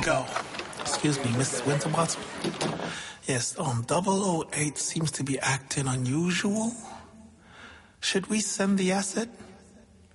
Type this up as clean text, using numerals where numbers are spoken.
go. Excuse me, Mrs. Winterbottom. Yes, 008 seems to be acting unusual. Should we send the asset?